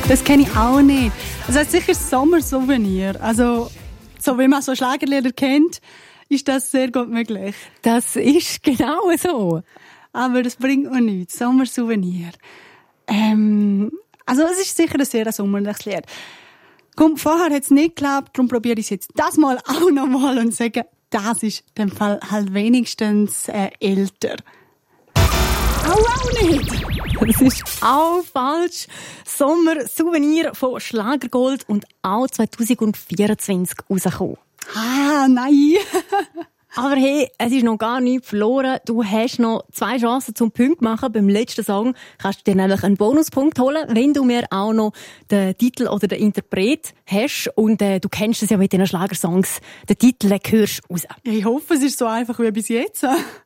Das kenne ich auch nicht. Also es ist sicher Sommersouvenir. Also, so wie man so Schlagerlieder kennt, ist das sehr gut möglich. Das ist genau so. Aber das bringt mir nichts. Sommersouvenir. Also es ist sicher ein sehr sommerliches Lied. Komm, vorher hat es nicht geklappt, darum probiere ich es jetzt das Mal auch nochmal und sage, das ist in dem Fall halt wenigstens älter. Auch nicht! Das ist auch falsch. Sommer-Souvenir von Schlagergold und auch 2024 rausgekommen. Ah, nein! Aber hey, es ist noch gar nichts verloren. Du hast noch 2 Chancen zum Punkt machen. Beim letzten Song kannst du dir nämlich einen Bonuspunkt holen, wenn du mir auch noch den Titel oder den Interpret hast. Und du kennst es ja mit diesen Schlagersongs. Den Titel hörst du raus. Ich hoffe, es ist so einfach wie bis jetzt.